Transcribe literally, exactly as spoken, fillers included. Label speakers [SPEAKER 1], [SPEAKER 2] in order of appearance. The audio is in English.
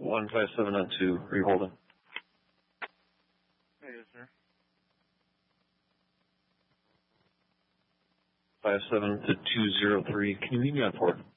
[SPEAKER 1] one five seven nine two. Are you holding?
[SPEAKER 2] Yes, sir.
[SPEAKER 1] Five seven to two zero three. Can you meet me on port?